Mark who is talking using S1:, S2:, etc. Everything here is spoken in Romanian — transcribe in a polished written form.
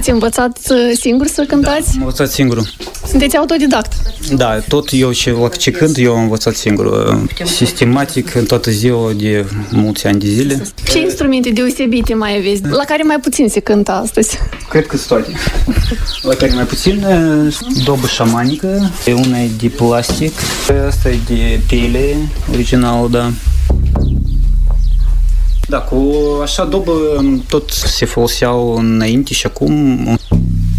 S1: V-ați învățat singur să cântați?
S2: Am învățat singur.
S1: Sunteți autodidact?
S2: Da, tot eu ce cânt, eu am învățat singur. Sistematic, în toată ziua de mulți ani de zile.
S1: Ce instrumente deosebite mai aveți? La care mai puțin se cântă astăzi?
S2: Cred că toate. La care mai puțin, dobă șamanică, una e de plastic, asta e de piele, originală, da. Da, cu așa dobă tot se foloseau înainte și acum.